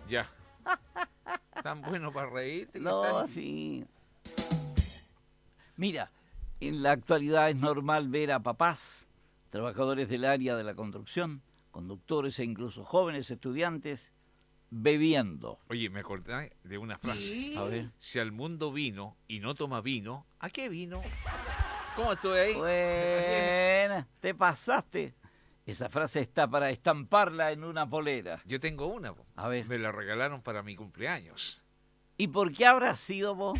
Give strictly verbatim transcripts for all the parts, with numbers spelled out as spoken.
Ya. Tan bueno para reírte. que No, estás- sí. Mira, en la actualidad es normal ver a papás, trabajadores del área de la construcción, conductores e incluso jóvenes estudiantes bebiendo. Oye, me acordé de una frase. A ver. Si al mundo vino y no toma vino, ¿a qué vino? ¿Cómo estoy ahí? Buena, te pasaste. Esa frase está para estamparla en una polera. Yo tengo una. po. A ver. Me la regalaron para mi cumpleaños. ¿Y por qué habrá sido vos?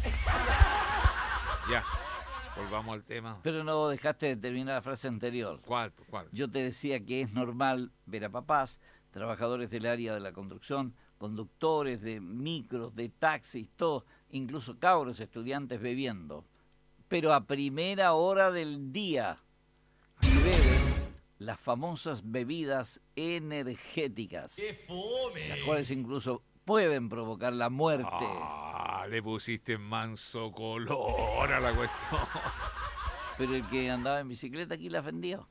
Ya. Volvamos al tema. Pero no dejaste de terminar la frase anterior. ¿Cuál? ¿Cuál? Yo te decía que es normal ver a papás, trabajadores del área de la construcción, conductores de micros, de taxis, todo, incluso cabros estudiantes bebiendo. Pero a primera hora del día y beben las famosas bebidas energéticas, las cuales incluso pueden provocar la muerte. Ah, le pusiste manso color a la cuestión. Pero el que andaba en bicicleta aquí la vendía.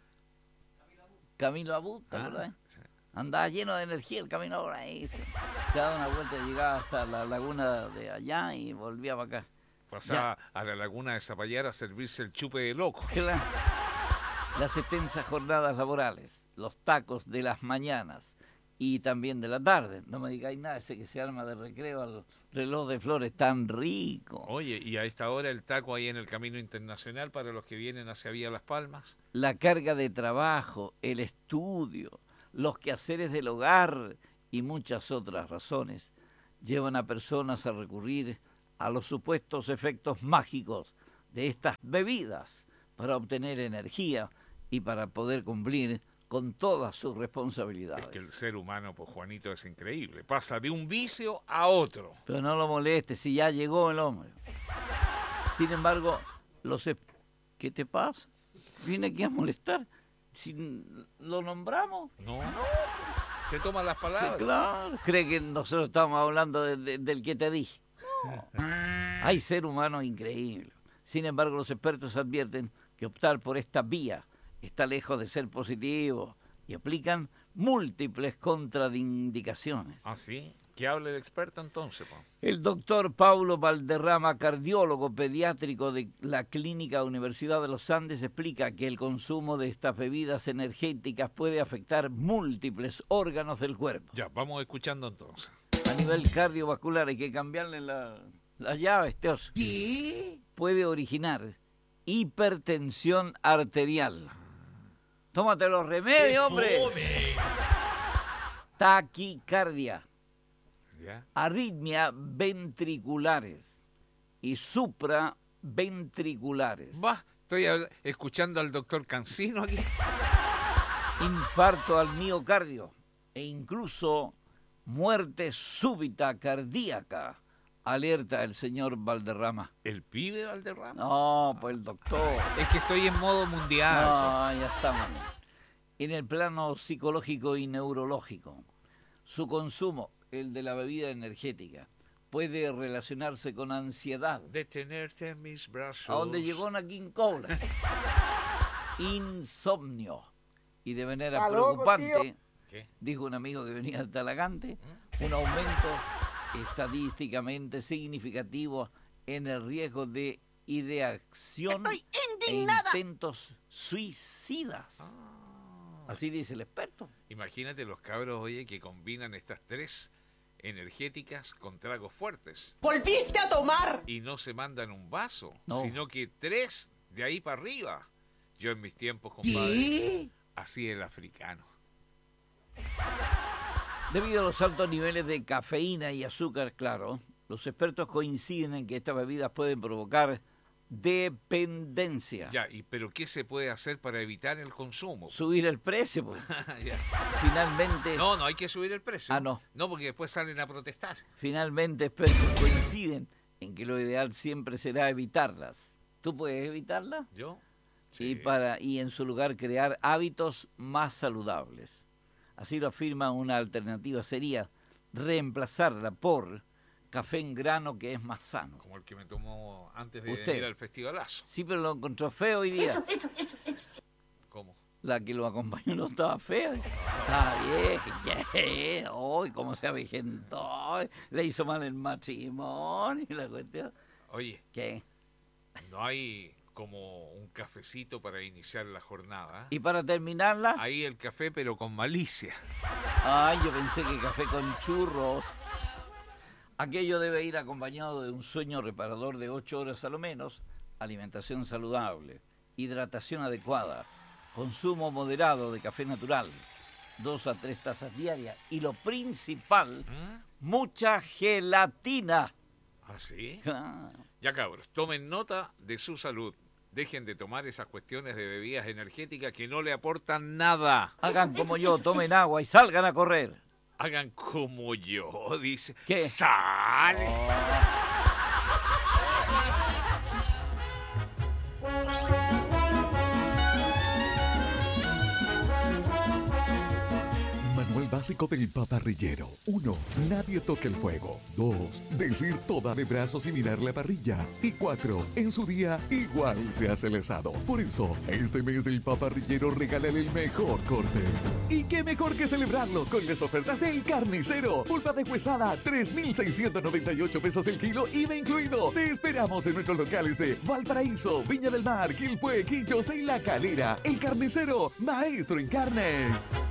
Camilo Abud, ¿te Ah, acordás? sí. Andaba lleno de energía el camino ahora ahí. Se daba una vuelta y llegaba hasta la laguna de allá y volvía para acá. Pasaba a la laguna de Zapallar a servirse el chupe de loco. Claro. Las extensas jornadas laborales, los tacos de las mañanas y también de la tarde. No me digáis nada, ese que se arma de recreo al reloj de flores tan rico. Oye, y a esta hora el taco ahí en el Camino Internacional para los que vienen hacia Vía Las Palmas. La carga de trabajo, el estudio, los quehaceres del hogar y muchas otras razones llevan a personas a recurrir a los supuestos efectos mágicos de estas bebidas para obtener energía y para poder cumplir con todas sus responsabilidades. Es que el ser humano, pues Juanito, es increíble. Pasa de un vicio a otro. Pero no lo molestes, si ya llegó el hombre. Sin embargo, los... es- ¿Qué te pasa? Viene aquí a molestar. Si lo nombramos, No, se toman las sí, palabras. claro. Cree que nosotros estamos hablando de- de- del que te dije. No. Hay ser humano increíble. Sin embargo, los expertos advierten que optar por esta vía está lejos de ser positivo y aplican múltiples contraindicaciones. Ah, sí. Que hable el experto entonces, pues. El doctor Paulo Valderrama, cardiólogo pediátrico de la Clínica Universidad de los Andes, explica que el consumo de estas bebidas energéticas puede afectar múltiples órganos del cuerpo. Ya, vamos escuchando entonces. A nivel cardiovascular hay que cambiarle la, la llave, este oso. Puede originar hipertensión arterial. Tómate los remedios, hombre. Taquicardia, ¿Ya? arritmia ventriculares y supraventriculares. Va, estoy habla- escuchando al doctor Cancino aquí. Infarto al miocardio e incluso muerte súbita cardíaca, alerta el señor Valderrama. ¿El pibe Valderrama? No, pues el doctor. Es que estoy en modo mundial. No, ya estamos. En el plano psicológico y neurológico, su consumo, el de la bebida energética, puede relacionarse con ansiedad. pues. De tenerte en mis brazos. A donde llegó una King Cole. Insomnio. Y de manera Está loco, preocupante, ¿Qué? dijo un amigo que venía de Talagante, un aumento estadísticamente significativo en el riesgo de ideación Estoy e indignada. intentos suicidas. Ah. Así dice el experto. Imagínate los cabros, oye, que combinan estas tres energéticas con tragos fuertes. ¿Volviste a tomar? Y no se mandan un vaso, No. sino que tres de ahí para arriba. Yo en mis tiempos, compadre, así el africano. Debido a los altos niveles de cafeína y azúcar, claro, los expertos coinciden en que estas bebidas pueden provocar dependencia. Ya, y pero ¿qué se puede hacer para evitar el consumo? Subir el precio, pues. Ya. Finalmente, No, no hay que subir el precio. Ah, no. No, porque después salen a protestar. finalmente expertos coinciden en que lo ideal siempre será evitarlas. ¿Tú puedes evitarlas? ¿Yo? Y, Sí. para, y en su lugar crear hábitos más saludables. Así lo afirma una alternativa, sería reemplazarla por café en grano, que es más sano. Como el que me tomó antes de Usted. venir al festivalazo. Sí, pero lo encontró feo hoy día. ¿Cómo? La que lo acompañó no estaba fea. Estaba vieja. ¿Qué? Uy, cómo se avejentó. Le hizo mal el matrimonio y la cuestión. Oye, ¿Qué? ¿no hay como un cafecito para iniciar la jornada? ¿Y para terminarla? Ahí el café, pero con malicia. Ay, yo pensé que café con churros. Aquello debe ir acompañado de un sueño reparador de ocho horas a lo menos, alimentación saludable, hidratación adecuada, consumo moderado de café natural, dos a tres tazas diarias y lo principal, ¿Mm? mucha gelatina. ¿Ah, sí? Ah. Ya, cabros, tomen nota de su salud. Dejen de tomar esas cuestiones de bebidas energéticas que no le aportan nada. Hagan como yo, tomen agua y salgan a correr. Hagan como yo, dice. ¿Qué? ¡Sal! Manual básico del paparrillero. uno. Nadie toque el fuego. dos. Decir toda de brazos y mirar la parrilla. Y cuatro. En su día, igual se hace el asado. Por eso, este mes del paparrillero regálale el mejor corte. Y qué mejor que celebrarlo con las ofertas del Carnicero. Pulpa deshuesada, tres mil seiscientos noventa y ocho pesos el kilo, I V A incluido. Te esperamos en nuestros locales de Valparaíso, Viña del Mar, Quilpué, Quillote y La Calera. El Carnicero, maestro en carnes.